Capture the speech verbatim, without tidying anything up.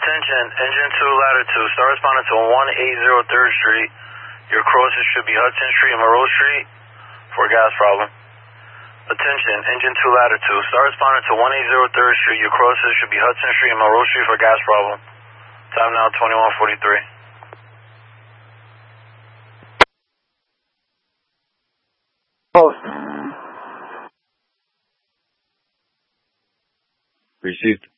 Attention, engine two, ladder two. Start responding to one eight zero third Street. Your crosses should be Hudson Street and Monroe Street for a gas problem. Attention, engine two, ladder two. Start responding to one eight zero third Street. Your crosses should be Hudson Street and Monroe Street for a gas problem. Time now twenty-one forty-three. Post. Received.